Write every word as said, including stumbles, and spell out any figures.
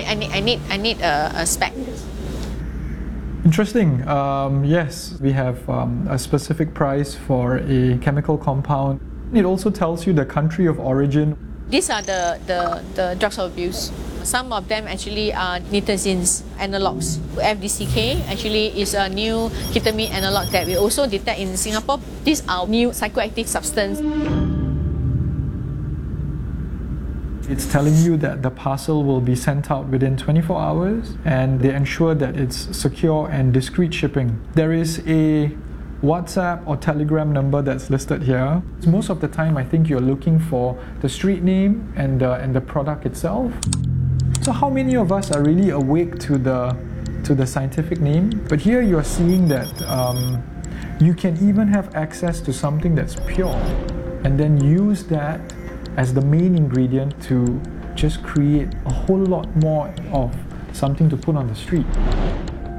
I, I need, I need, I need a, a spec. Interesting. Um, yes, we have um, a specific price for a chemical compound. It also tells you the country of origin. These are the, the, the drugs of abuse. Some of them actually are nitazenes analogs. F D C K actually is a new ketamine analog that we also detect in Singapore. These are new psychoactive substance. It's telling you that the parcel will be sent out within twenty-four hours, and they ensure that it's secure and discreet shipping. There is a WhatsApp or Telegram number that's listed here. Most of the time, I think you're looking for the street name and the, and the product itself. So how many of us are really awake to the, to the scientific name? But here you're seeing that um, you can even have access to something that's pure and then use that as the main ingredient to just create a whole lot more of something to put on the street.